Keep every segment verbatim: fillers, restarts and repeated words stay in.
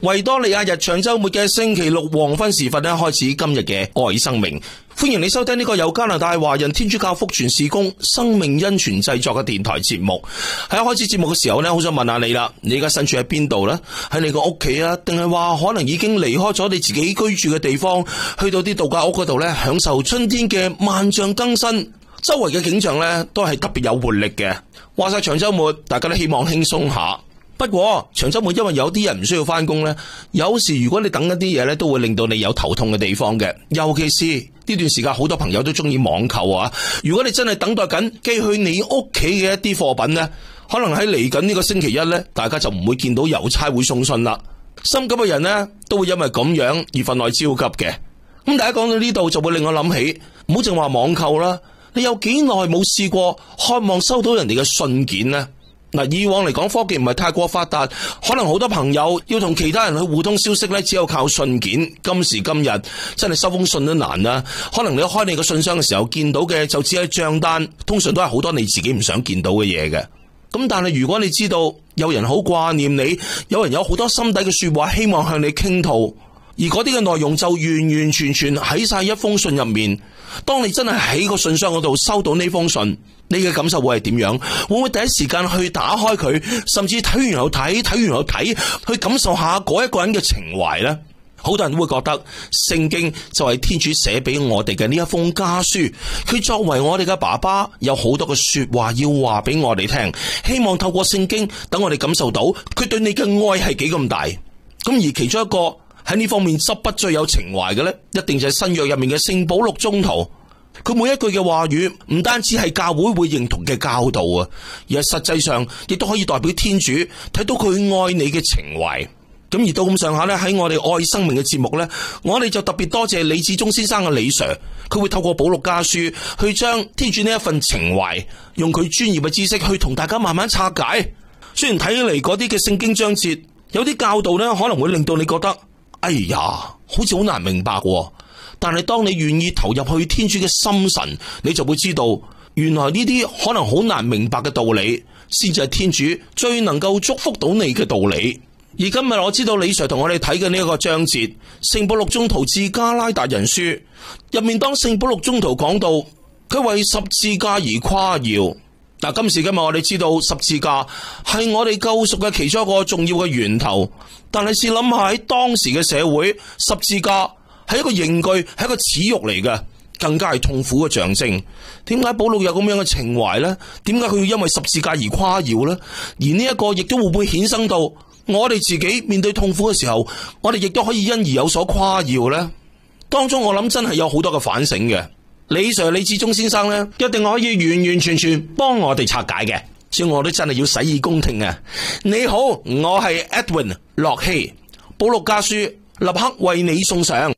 維多利亞日長週末嘅星期六黃昏時分咧，開始今日嘅愛生命。歡迎你收聽呢個由加拿大華人天主教福傳事工生命恩泉製作嘅電台節目。喺開始節目嘅時候呢，好想問下你啦，你而家身處喺邊度呢？喺你個屋企啊，定係話可能已經離開咗你自己居住嘅地方，去到啲度假屋嗰度呢，享受春天嘅萬象更新，周圍嘅景象呢都係特別有活力嘅。話晒長週末，大家都希望輕鬆下。不過長週末因為有啲人唔需要翻工呢，有時如果你等一啲嘢呢，都會令到你有頭痛嘅地方嘅。尤其是呢段時間，好多朋友都中意網購啊。如果你真係等待緊寄去你屋企嘅一啲貨品呢，可能喺嚟緊呢個星期一呢，大家就唔會見到郵差會送信啦。心急嘅人呢，都會因為咁樣而分外焦急嘅。咁大家講到呢度，就會令我諗起，唔好淨話網購啦，你有幾耐冇試過渴望收到人哋嘅信件呢？嗱，以往嚟講科技唔係太過發達，可能好多朋友要同其他人去互通消息咧，只有靠信件。今時今日真係收封信都難啦，可能你開你個信箱嘅時候見到嘅就只係賬單，通常都係好多你自己唔想見到嘅嘢嘅。咁但係如果你知道有人好掛念你，有人有好多心底嘅說話希望向你傾吐，而嗰啲嘅內容就完完全全喺晒一封信入面，當你真係喺個信箱嗰度收到呢封信，你嘅感受會係點樣？會唔會第一時間去打開佢，甚至睇完又睇，睇完又睇，去感受下嗰一個人嘅情懷呢？好多人都會覺得聖經就係天主寫俾我哋嘅呢一封家書，佢作為我哋嘅爸爸，有好多嘅說話要話俾我哋聽，希望透過聖經等我哋感受到佢對你嘅愛係幾咁大。咁而其中一個喺呢方面執筆最有情懷嘅呢，一定就係新約入面嘅聖保祿宗徒。佢每一句嘅話語唔單止係教會會認同嘅教導啊，而係實際上亦都可以代表天主睇到佢愛你嘅情懷。咁而到咁上下呢，喺我哋愛生命嘅節目呢，我哋就特別多謝李志忠先生嘅李 Sir， 佢會透過保祿家書去將天主呢一份情懷，用佢專業嘅知識去同大家慢慢拆解。雖然睇起嚟嗰啲嘅聖經章節有啲教導呢，可能會令到你覺得哎呀好似好難明白喎，但係當你願意投入去天主嘅心神，你就會知道原來呢啲可能好難明白嘅道理，先至係天主最能夠祝福到你嘅道理。而今日我知道李 Sir 同我哋睇嘅呢一個章節，聖保祿宗徒致加拉達人書入面，當聖保祿宗徒講到佢為十字架而誇耀。嗱，今時今日我哋知道十字架係我哋救贖嘅其中一個重要嘅源頭，但係試諗下喺當時嘅社會，十字架係一個刑具，係一個恥辱嚟嘅，更加係痛苦嘅象徵。點解保祿有咁樣嘅情懷呢？點解佢要因為十字架而誇耀呢？而呢一個亦都會唔會衍生到我哋自己面對痛苦嘅時候，我哋亦都可以因而有所誇耀呢？當中我諗真係有好多嘅反省嘅。李 Sir 李志忠先生呢，一定可以完完全全幫我哋拆解嘅，所以我都真係要洗耳恭聽啊！你好，我係 Edwin 駱曦，保祿家書立刻為你送上。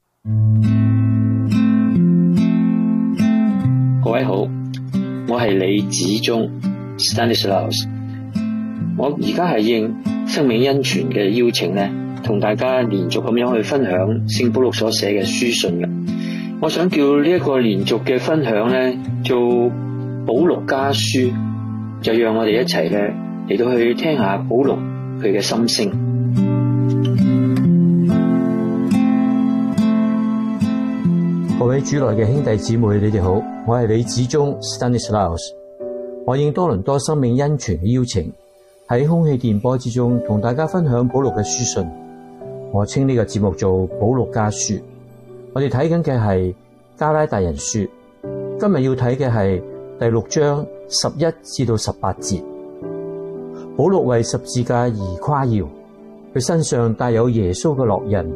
各位好，我係李子忠 Stanislaus， 我而家係應生命恩泉嘅邀請咧，同大家連續咁樣去分享聖保祿所寫嘅書信嘅。我想叫呢一個連續嘅分享咧，做保祿家書，就讓我哋一齊咧嚟到去聽下保祿佢嘅心聲。 各位主內嘅兄弟姊妹，你哋好，我係李子忠 Stanislaus， 我應多倫多生命恩泉嘅邀請，喺空氣電波之中同大家分享保祿嘅書信。我稱呢個節目做保祿家書。我哋睇緊嘅係加拉達人書，今日要睇嘅係第六章十一至到十八節。保祿為十字架而誇耀，佢身上帶有耶穌嘅烙印。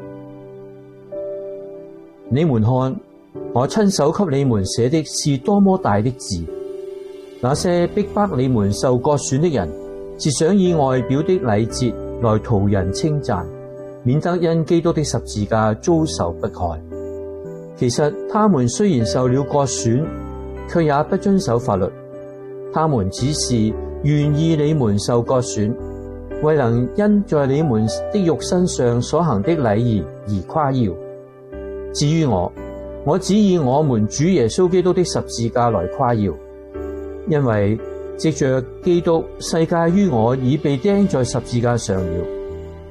你們看，我親手給你們寫的是多麼大的字！那些逼迫你們受割損的人，是想以外表的禮節來討人稱讚，免得因基督的十字架遭受迫害。其實他們雖然受了割損，卻也不遵守法律。他們只是願意你們受割損，為能因在你們的肉身上所行的禮儀而誇耀。至於我，我只以我們主耶穌基督的十字架來誇耀，因為藉着基督，世界於我已被釘在十字架上了。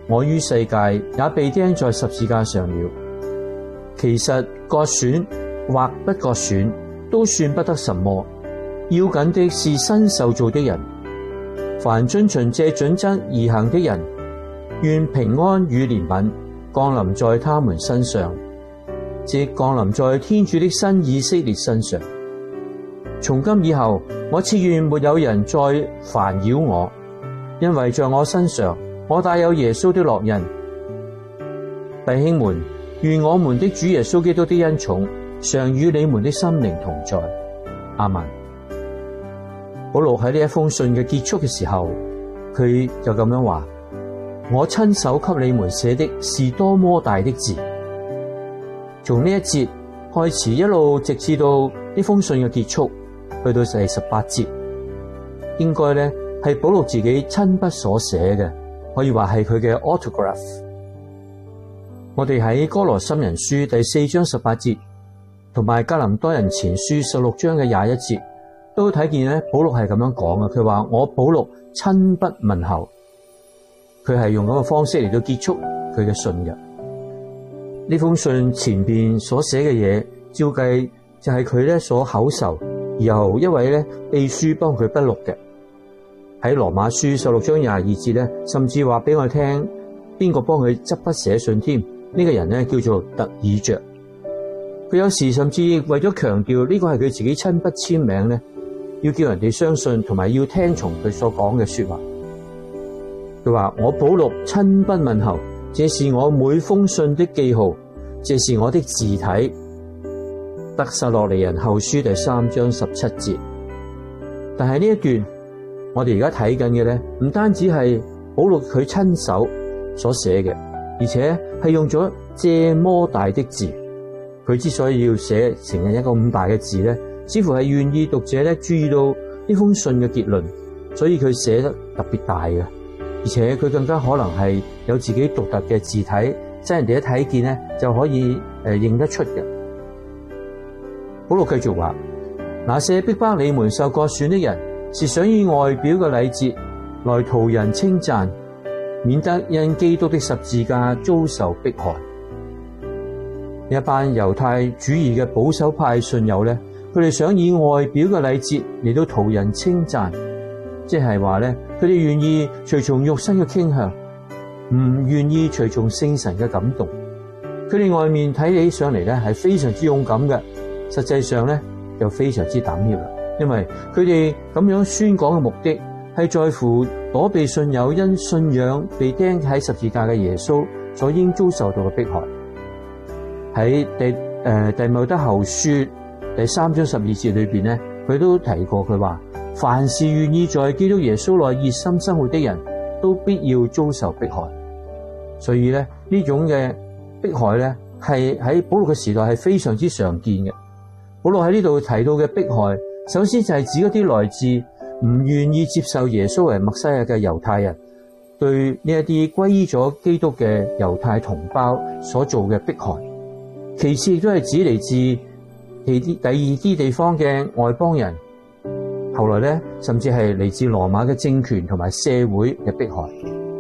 我於世界也被釘在十字架上了。其實割損或不割損都算不得什麼，要緊的是新受造的人。凡遵循這準則而行的人，願平安與憐憫降臨在他們身上，即降臨在天主的新以色列身上。從今以後，我切願沒有人再煩擾我，因為在我身上我帶有耶穌的烙印。弟兄們，願我們的主耶穌基督的恩寵常與你們的心靈同在。阿們。保祿喺呢一封信嘅結束嘅時候，佢就咁樣話：我親手給你們寫的是多麼大的字。從呢一節開始，一路直至到呢封信嘅結束，去到第十八節，應該咧係保祿自己親筆所寫嘅，可以話係佢嘅 autograph。我哋喺哥羅森人書第四章十八節，同埋格林多人前書十六章嘅廿一節，都睇見咧保祿係咁樣講嘅。佢話我保祿親筆問候，佢係用咁嘅方式嚟到結束佢嘅信嘅。呢封信前邊所寫嘅嘢，照計就係佢咧所口授，由一位咧秘書幫佢筆錄嘅。喺羅馬書十六章廿二節咧，甚至話俾我聽邊個幫佢執筆寫信添。呢個人咧叫做特爾著，佢有時甚至為咗強調呢個係佢自己親筆簽名咧，要叫人哋相信同埋要聽從佢所講嘅說話。佢話我保祿親筆問候，這是我每封信的記號，這是我的字體。得撒洛尼人後書第三章十七節。但係呢一段我哋而家睇緊嘅咧，唔單止係保祿佢親手所寫嘅，而且係用咗這麼大的字。佢之所以要寫成一個咁大嘅字咧，似乎係願意讀者咧注意到呢封信嘅結論，所以佢寫得特別大嘅。而且佢更加可能係有自己獨特嘅字體，即係人哋一睇見咧就可以誒、呃、認得出嘅。保祿繼續話：那些逼迫你們受割損的人，是想以外表嘅禮節來討人稱讚，免得因基督的十字架遭受迫害。一班猶太主義嘅保守派信友咧，佢哋想以外表嘅禮節嚟到討人稱讚，即係話咧，佢哋願意隨從肉身嘅傾向，唔願意隨從聖神嘅感動。佢哋外面睇起上嚟咧係非常之勇敢嘅，實際上咧就非常之膽怯啦。因為佢哋咁樣宣講嘅目的係在乎躲避信友因信仰被釘喺十字架嘅耶穌所應遭受到嘅迫害。喺第誒、呃、弟茂德後書第三章十二節裏邊咧，佢都提過，佢話凡是願意在基督耶穌內熱心生活的人，都必要遭受迫害。所以咧呢種嘅迫害咧係喺保祿嘅時代係非常之常見嘅。保祿喺呢度提到嘅迫害，首先就係指嗰啲來自唔願意接受耶穌為默西亞嘅猶太人，對呢一啲歸依咗基督嘅猶太同胞所做嘅迫害。其次亦都係指嚟自其啲第二啲地方嘅外邦人，後來咧甚至係嚟自羅馬嘅政權同埋社會嘅迫害。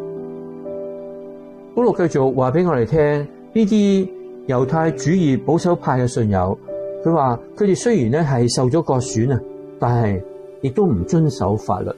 保祿繼續話俾我哋聽，呢啲猶太主義保守派嘅信友，佢話佢哋雖然咧係受咗割損啊，但係亦都唔遵守法律。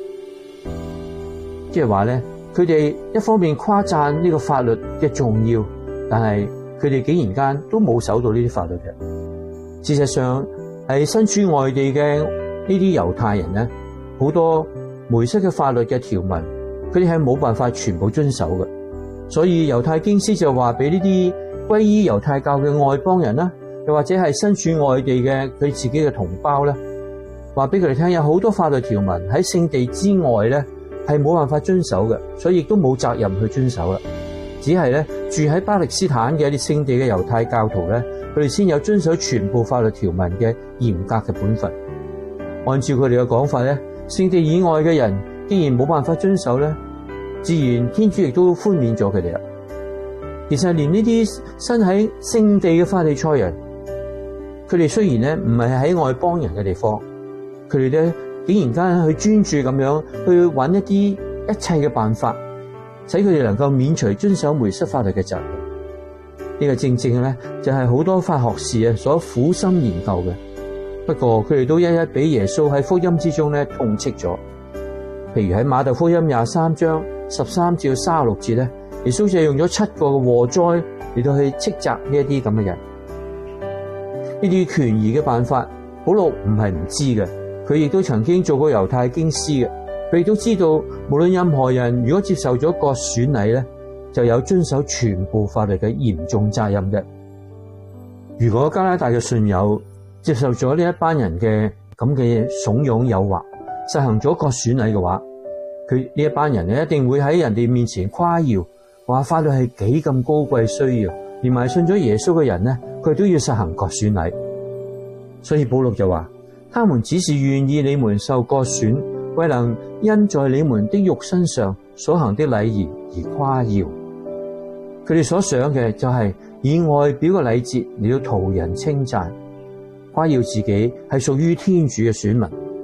即係話咧，佢哋一方面誇讚呢個法律嘅重要，但係佢哋竟然間都冇守到呢啲法律嘅。事實上，係身處外地嘅呢啲猶太人咧，好多梅瑟嘅法律嘅條文，佢哋係冇辦法全部遵守嘅。所以猶太經師就話俾呢啲歸依猶太教嘅外邦人啦，又或者係身處外地嘅佢自己嘅同胞咧，話俾佢哋聽，有好多法律條文喺聖地之外咧係冇辦法遵守嘅，所以亦都冇責任去遵守啦。只係咧住喺巴勒斯坦嘅一啲聖地嘅猶太教徒咧，佢哋先有遵守全部法律條文嘅嚴格嘅本分。按照佢哋嘅講法咧，聖地以外嘅人既然冇辦法遵守咧，自然天主亦都寬免咗佢哋啦。其實連呢啲身喺聖地嘅法利賽人，佢哋雖然咧唔係喺外邦人嘅地方，佢哋咧竟然間去專注咁樣去揾一啲一切嘅辦法， 使佢哋能夠免除遵守梅瑟法律嘅責任。呢個正正咧就係好多法學士啊所苦心研究嘅。不過佢哋都一一俾耶穌喺福音之中咧痛斥咗。譬如喺馬太福音廿三章十三至三十六節咧，耶穌就用咗七個嘅禍災嚟到去斥責呢一啲咁嘅人。呢啲權宜嘅辦法，保祿唔係唔知嘅，佢亦都曾經做過猶太經師嘅，佢亦都知道無論任何人如果接受咗割損禮咧，就有遵守全部法律嘅嚴重責任嘅。如果加拿大嘅信友接受咗呢一班人嘅咁嘅慫恿誘惑，實行咗割損禮嘅話，佢呢一班人咧一定會喺人哋面前誇耀，話法律係幾咁高貴需要，連埋信咗耶穌嘅人咧，佢都要實行割損禮。所以保祿就話，他們只是願意你們受割損，為能因在你們的肉身上所行的禮儀而誇耀。佢哋所想嘅就係以外表嘅禮節嚟到討人稱讚，誇耀自己係屬於天主嘅選民。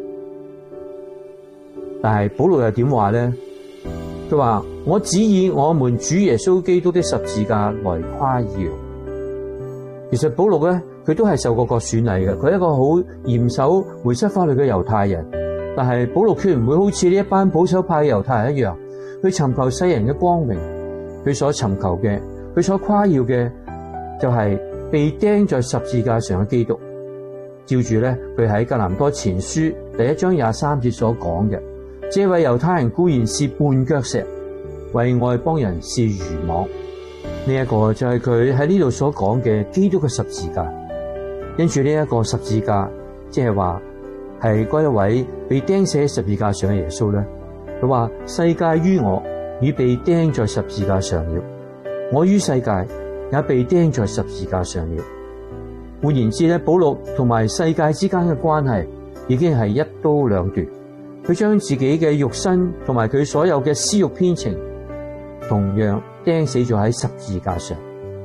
但係保祿又點話咧？佢話，我只以我們主耶穌基督的十字架來誇耀。其實保祿咧，佢都係受過割損禮嘅，佢係一個好嚴守梅瑟法律嘅猶太人。但係保祿卻唔會好似呢一班保守派嘅猶太人一樣，去尋求世人嘅光榮。佢所尋求嘅，佢所誇耀嘅，就係被釘在十字架上嘅基督。照住咧，佢喺格林多前書第一章廿三節所講嘅，這位猶太人固然是絆腳石，為外邦人是愚妄。呢、這、一個就係佢喺呢度所講嘅基督嘅十字架。因住呢一個十字架，即係話係嗰一位被釘死喺十字架上嘅耶穌咧。佢話，世界於我已被釘在十字架上了，我於世界也被釘在十字架上了。換言之咧，保祿同埋世界之間嘅關係已經係一刀兩斷。佢將自己嘅肉身同埋佢所有嘅私欲偏情，同樣釘死咗喺十字架上。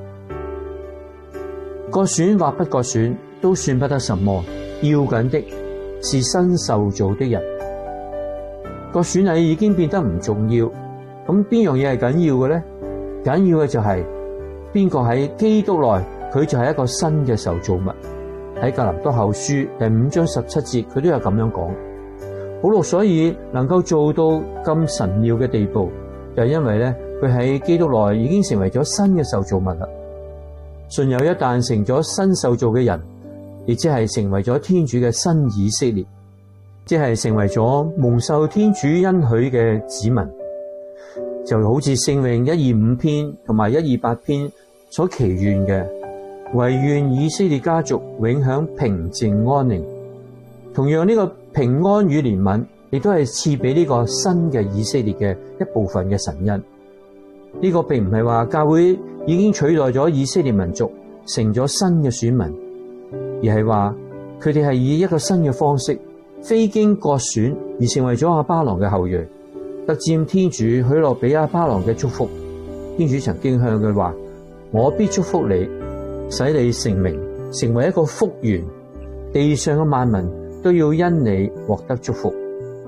割損或不割損都算不得什麼，要緊的是新受造的人。割損禮已經變得唔重要，咁邊樣嘢係緊要嘅咧？緊要嘅就係邊個喺基督內，佢就係一個新嘅受造物。喺格林多後書第五章十七節，佢都有咁樣講。保祿所以能夠做到咁神妙嘅地步，就係因為咧，佢喺基督內已經成為咗新嘅受造物啦。信友一旦成咗新受造嘅人，亦即係成為咗天主嘅新以色列，即係成為咗蒙受天主恩許嘅子民，就好似聖詠一二五篇同埋一二八篇所祈願嘅，惟願以色列家族永享平靜安寧。同樣呢個平安與憐憫，亦都係賜俾呢個新嘅以色列嘅一部分嘅神恩。呢個並唔係話教會已經取代咗以色列民族，成咗新嘅選民，而係話佢哋係以一個新嘅方式，非經割損而成為咗亞巴郎嘅後裔，得佔天主許諾俾亞巴郎嘅祝福。天主曾經向佢話：我必祝福你，使你成名，成為一個福源，地上嘅萬民都要因你獲得祝福。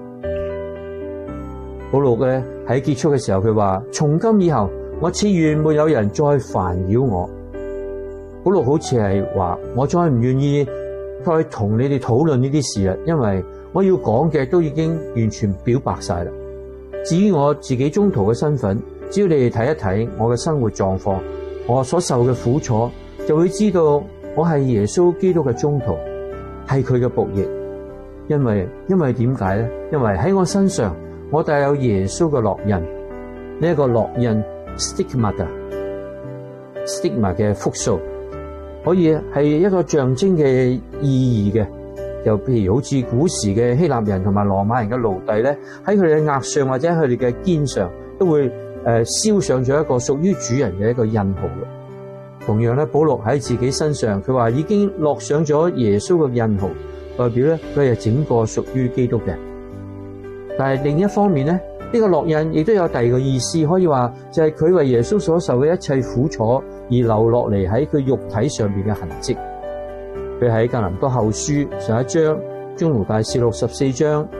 保祿咧喺結束嘅時候，佢話：從今以後，我賜願沒有人再煩擾我。保祿好似係話：我再唔願意再同你哋討論呢啲事啦，因為我要講嘅都已經完全表白晒啦。至於我自己宗徒嘅身份，只要你哋睇一睇我嘅生活狀況，我所受嘅苦楚，就會知道我係耶穌基督嘅宗徒，係佢嘅僕役。因為因為點解咧？因為喺我身上，我帶有耶穌嘅烙印。呢、這、一個烙印 stigma 嘅 stigma 嘅複數，可以係一個象徵嘅意義嘅。就譬如好似古時嘅希臘人同埋羅馬人嘅奴隸咧，喺佢哋嘅額上或者佢哋嘅肩上，都會誒燒上咗一個屬於主人嘅一個印號嘅。同樣咧，保祿喺自己身上，佢話已經落上咗耶穌嘅印號，代表咧佢係整個屬於基督嘅。但係另一方面咧，呢、這個烙印亦都有第二個意思，可以話就係佢為耶穌所受嘅一切苦楚而留落嚟喺佢肉體上面嘅痕跡。佢喺格林多後書十一章、宗徒大事錄十四章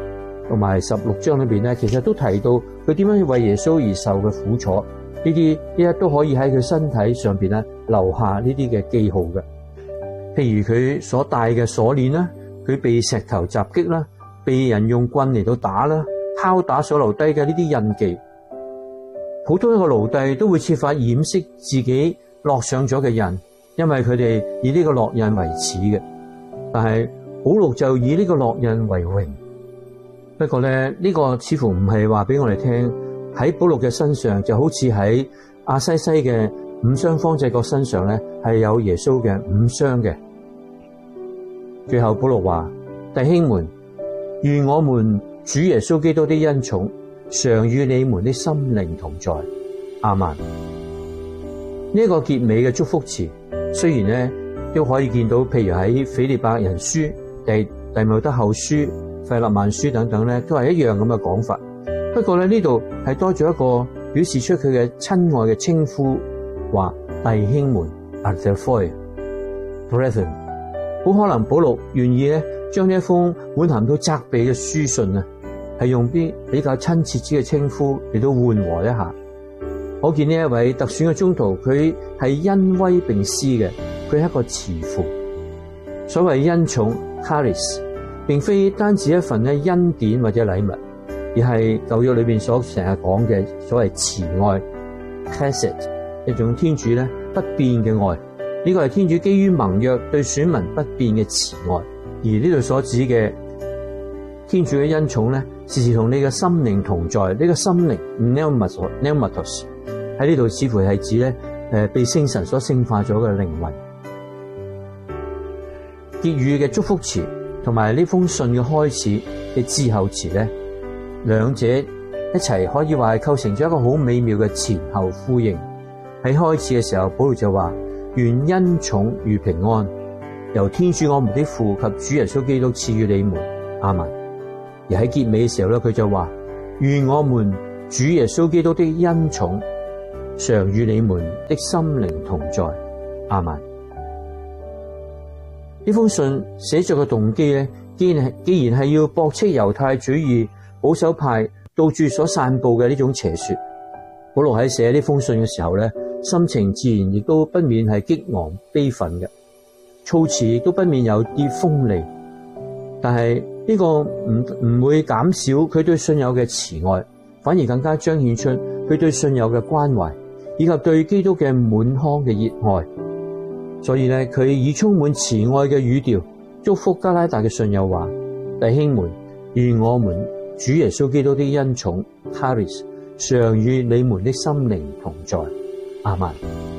同埋十六章裏邊咧，其實都提到佢點樣為耶穌而受嘅苦楚，呢啲一一都可以喺佢身體上邊咧留下呢啲嘅記號嘅。譬如佢所戴嘅鎖鏈啦，佢被石頭襲擊啦，被人用棍嚟到打啦，敲打所留低嘅呢啲印記。普通一個奴隸都會設法掩飾自己落上咗嘅印，因為佢哋以呢個烙印為恥嘅。但係保祿就以呢個烙印為榮。不過咧，呢、這個似乎唔係話俾我哋聽，喺保祿嘅身上就好似喺亞西西嘅五雙方濟各身上咧係有耶穌嘅五雙嘅。最後保祿話：弟兄們，願我們主耶穌基督的恩寵常與你們的心靈同在。阿們。呢、這個結尾嘅祝福詞，雖然咧都可以見到，譬如喺腓利伯人書、弟弟茂德後書、費勒曼書等等咧，都係一樣咁嘅講法。不過咧，呢度係多咗一個表示出佢嘅親愛嘅稱呼，話弟兄們 Adelphoi Brethren。好可能保祿願意咧將呢一封滿含到責備嘅書信啊，係用啲比較親切之嘅稱呼嚟到緩和一下。可見呢一位特選嘅宗徒，佢係恩威並施嘅，佢係一個慈父。所謂恩寵 charis， 並非單止一份咧恩典或者禮物，而係舊約裏邊所成日講嘅所謂慈愛 chesed， 一種天主咧不變嘅愛。呢、這個係天主基於盟約對選民不變嘅慈愛。而呢度所指嘅天主嘅恩寵咧，時時同你嘅心靈同在。呢、這個心靈 pneumatos 喺呢度似乎係指咧誒被聖神所聖化咗嘅靈魂。結語嘅祝福詞同埋呢封信嘅開始嘅致後詞咧，兩者一齊可以話係構成咗一個好美妙嘅前後呼應。喺開始嘅時候，保祿就話：願恩寵與平安由天主我們的父及主耶穌基督賜予你們。阿們。而喺結尾嘅時候咧，佢就話：願我們主耶穌基督的恩寵常與你們的心靈同在。阿們。呢封信寫作嘅動機咧，既然係既然係要駁斥猶太主義保守派到處所散布嘅呢種邪說，保祿喺寫呢封信嘅時候咧，心情自然亦都不免係激昂悲憤嘅，措辭亦都不免有啲鋒利。但係呢個唔唔會減少佢對信友嘅慈愛，反而更加彰顯出佢對信友嘅關懷，以及對基督嘅滿腔嘅熱愛。所以咧，佢以充滿慈愛嘅語調祝福加拉達嘅信友話：弟兄們，願我們主耶穌基督的恩寵 charis 常與你們的心靈同在。阿們。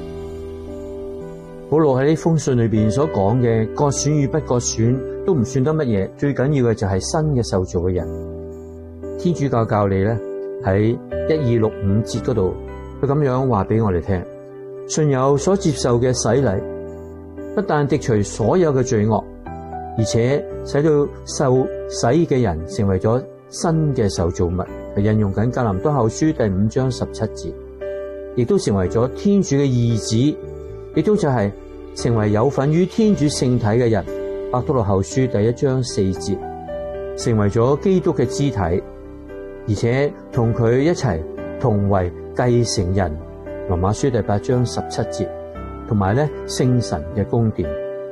保祿喺呢封信裏邊所講嘅割選與不割選都唔算得乜嘢，最緊要嘅就係新嘅受造嘅人。天主教教理咧喺一二六五節嗰度，佢咁樣話俾我哋聽：信友所接受嘅洗禮，不但滌除所有嘅罪惡，而且使到受洗嘅人成為咗新嘅受造物，係引用緊格林多後書第五章十七節，亦都成為咗天主嘅義子，亦都就係成為有份於天主聖體嘅人。伯多祿後書第一章四節，成為咗基督嘅肢體，而且同佢一齊同為繼承人。羅馬書第八章十七節。同埋咧，聖神嘅宮殿，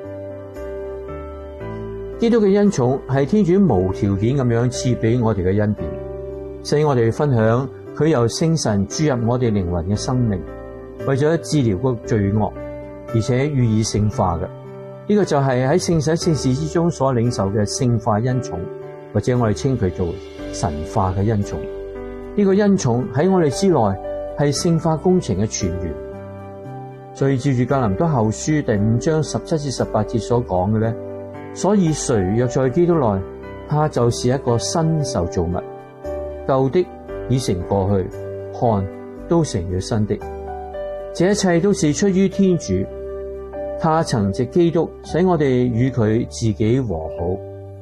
基督嘅恩寵係天主無條件咁樣賜俾我哋嘅恩典，使我哋分享佢由聖神注入我哋靈魂嘅生命，為咗治療個罪惡，而且予以聖化嘅。呢、這個就係喺聖神聖事之中所領受嘅聖化恩寵，或者我哋稱佢做神化嘅恩寵。呢、這個恩寵喺我哋之內係聖化工程嘅泉源。所以照住格林多後書第五章十七至十八節所講嘅咧，所以誰若在基督內，他就是一個新受造物，舊的已成過去，看都成了新的。這一切都是出於天主，他曾藉基督使我哋與佢自己和好。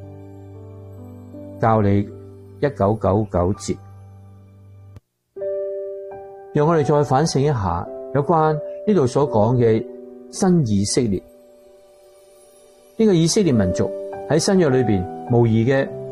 教理一九九九節。讓我哋再反省一下有關呢度所講嘅新以色列，呢、這個以色列民族喺新約裏邊無疑嘅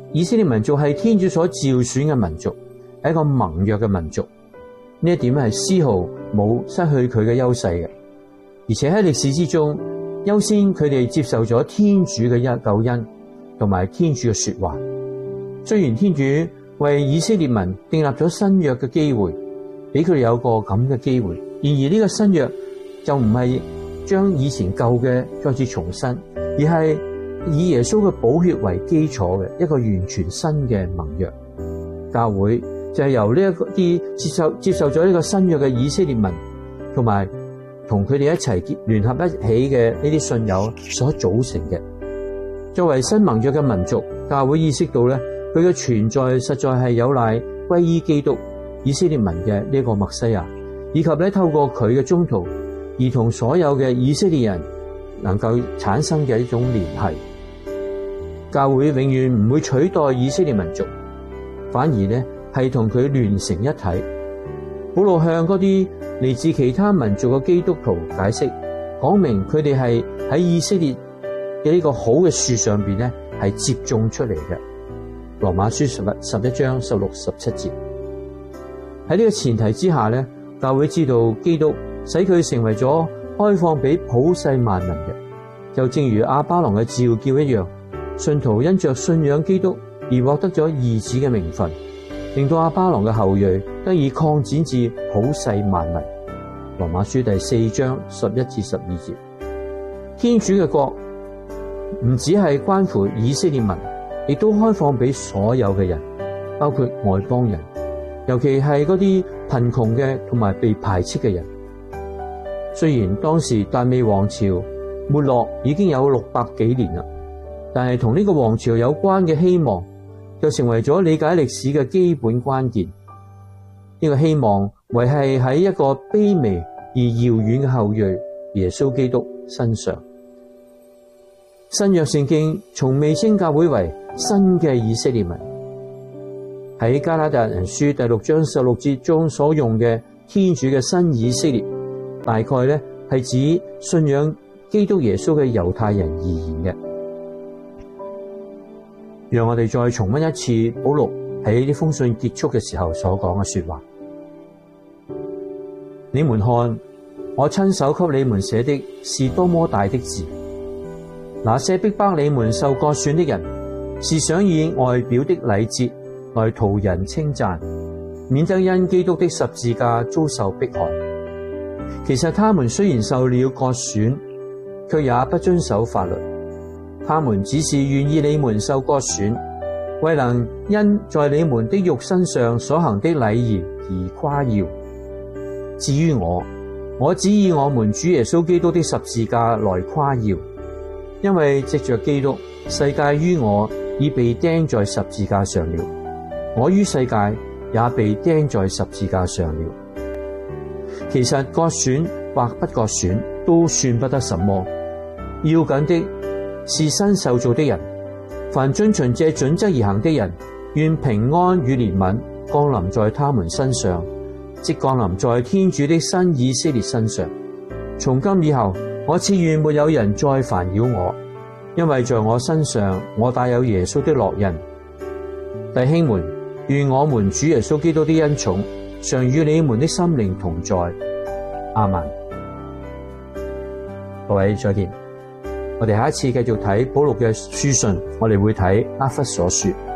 以色列民族係天主所召選嘅民族，係一個盟約嘅民族。呢一點係絲毫冇失去佢嘅優勢嘅，而且喺歷史之中，優先佢哋接受咗天主嘅一救恩同埋天主嘅說話。雖然天主為以色列民訂立咗新約嘅機會，俾佢哋有個咁嘅機會，然而呢個新約就唔係將以前舊嘅再次重申，而係以耶穌嘅寶血為基礎嘅一個完全新嘅盟約。教會就係由呢一個啲接受接受咗呢個新約嘅以色列民，同埋同佢哋一齊聯合一起嘅呢啲信友所組成嘅。作為新盟約嘅民族，教會意識到咧，佢嘅存在實在係有賴歸依基督以色列民嘅呢個默西亞，以及咧透過佢嘅宗徒而同所有嘅以色列人能夠產生嘅一種聯繫。教會永遠唔會取代以色列民族，反而咧係同佢聯成一體。保羅向嗰啲嚟自其他民族嘅基督徒解釋，講明佢哋係喺以色列嘅呢個好嘅樹上邊咧係接種出嚟嘅。羅馬書十十一章十六十七節。喺呢個前提之下咧，教會知道基督使佢成為咗開放俾普世萬民嘅，就正如亞巴郎嘅召叫一樣，信徒因着信仰基督而獲得咗義子嘅名分，令到亞巴郎嘅後裔得以擴展至普世萬民。羅馬書第四章十一至十二節。天主嘅國唔只係關乎以色列民，亦都開放俾所有嘅人，包括外邦人，尤其係嗰啲貧窮嘅同埋被排斥嘅人。雖然當時達味王朝沒落已經有六百幾年啦，但係同呢個王朝有關嘅希望就成為咗理解歷史嘅基本關鍵。呢個希望維繫喺一個卑微而遙遠嘅後裔耶穌基督身上。新約聖經從未稱教會為新嘅以色列民。喺加拉達人書第六章十六節中所用嘅天主嘅新以色列，大概咧係指信仰基督耶穌嘅猶太人而言嘅。讓我哋再重溫一次保祿喺呢封信結束嘅時候所講嘅說話。你們看，我親手給你們寫的是多麼大的字。那些逼迫你們受割損的人，是想以外表的禮節來圖人稱讚，免得因基督的十字架遭受迫害。其實他們雖然受了割損，卻也不遵守法律。他們只是願意你們受割損，為能因在你們的肉身上所行的禮儀而誇耀。至於我，我只以我們主耶穌基督的十字架來誇耀。因為藉着基督，世界於我已被釘在十字架上了，我於世界也被釘在十字架上了。其實割損或不割損都算不得什麼，要緊的是新受造的人。凡遵循這準則而行的人，願平安與憐憫降臨在他們身上，即降臨在天主的新以色列身上。從今以後，我只願沒有人再煩擾我，因為在我身上我帶有耶穌的烙印。弟兄們，願我們主耶穌基督的恩寵常與你們的心靈同在。阿們。各位再見，我哋下一次繼續睇保祿嘅書信，我哋會睇厄弗所書。